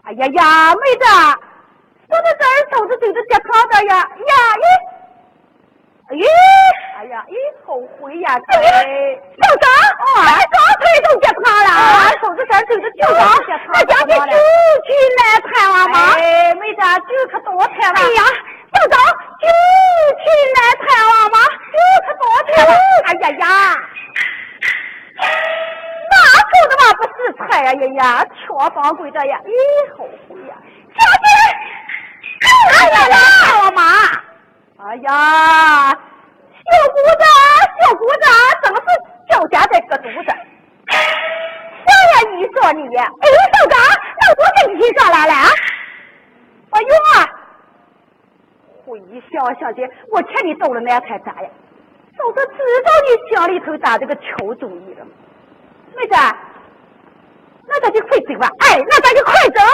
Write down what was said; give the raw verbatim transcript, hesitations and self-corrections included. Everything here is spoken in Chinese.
哎呀呀，妹子，说到这儿，手子嘴都结糠的呀呀咦，咦，哎呀咦，后悔呀！这校长，哦，双腿都结糠了，啊，手指上嘴都结糠，那家去酒去来谈了吗？哎，妹子，酒可多谈了。哎呀，校长，酒去来谈了吗？酒可多谈了。哎呀呀！那说的嘛不是菜呀呀呀，全放贵的呀，咦，后悔呀！小姐，哎呀呀，我妈，哎呀，小姑子，小姑子，怎么是脚夹在个肚子？啥呀？你说你，哎，校长，那我跟你上来了啊！哎呦啊！回小小姐，我欠你兜了那才咋呀？嫂子知道你心里头打这个球主意了。妹子，那咱就快走吧！哎，那咱就快走！